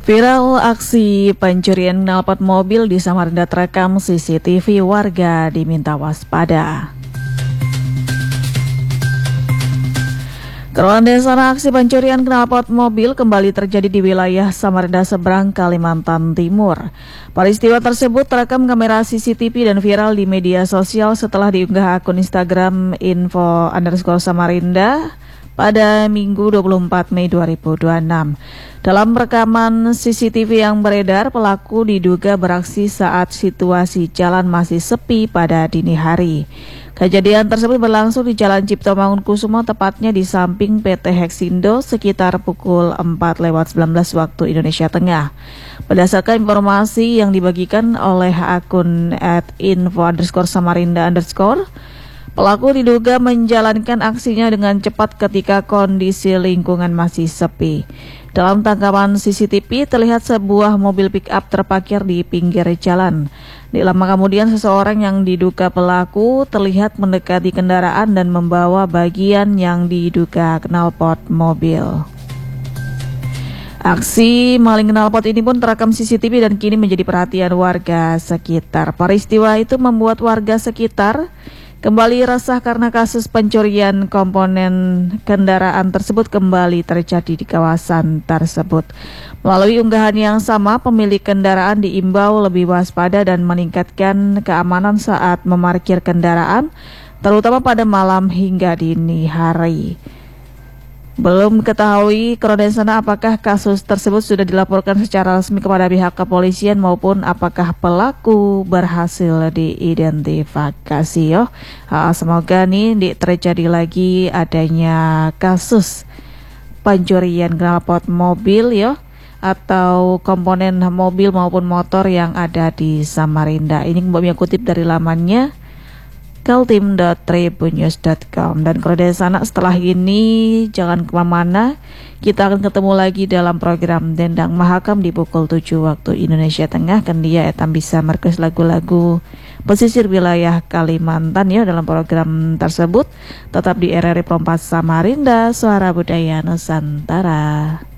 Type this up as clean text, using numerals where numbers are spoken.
Viral aksi pencurian knalpot mobil di Samarinda terekam CCTV, warga diminta waspada. Kerondesan aksi pencurian knalpot mobil kembali terjadi di wilayah Samarinda Seberang, Kalimantan Timur. Peristiwa tersebut terekam kamera CCTV dan viral di media sosial setelah diunggah akun Instagram info_Samarinda pada Minggu 24 Mei 2026. Dalam rekaman CCTV yang beredar, pelaku diduga beraksi saat situasi jalan masih sepi pada dini hari. Kejadian tersebut berlangsung di Jalan Cipto Mangunkusumo, tepatnya di samping PT Hexindo, sekitar pukul 4:19 waktu Indonesia Tengah. Berdasarkan informasi yang dibagikan oleh akun @info_Samarinda_, pelaku diduga menjalankan aksinya dengan cepat ketika kondisi lingkungan masih sepi. Dalam tangkapan CCTV terlihat sebuah mobil pick-up terparkir di pinggir jalan. Tidak lama kemudian seseorang yang diduga pelaku terlihat mendekati kendaraan dan membawa bagian yang diduga knalpot mobil. Aksi maling knalpot ini pun terekam CCTV dan kini menjadi perhatian warga sekitar. Peristiwa itu membuat warga sekitar kembali resah karena kasus pencurian komponen kendaraan tersebut kembali terjadi di kawasan tersebut. Melalui unggahan yang sama, pemilik kendaraan diimbau lebih waspada dan meningkatkan keamanan saat memarkir kendaraan, terutama pada malam hingga dini hari. Belum ketahui Krodensana apakah kasus tersebut sudah dilaporkan secara resmi kepada pihak kepolisian maupun apakah pelaku berhasil diidentifikasi. Semoga nih terjadi lagi adanya kasus pencurian knalpot mobil atau komponen mobil maupun motor yang ada di Samarinda. Ini kami kutip dari lamannya kaltim.tribunnews.com. Dan Krodensana setelah ini jangan kemana-mana, kita akan ketemu lagi dalam program Dendang Mahakam di pukul 7 waktu Indonesia Tengah. Kan dia etam bisa merequest lagu-lagu pesisir wilayah Kalimantan dalam program tersebut. Tetap di RRI Prompas Samarinda, Suara Budaya Nusantara.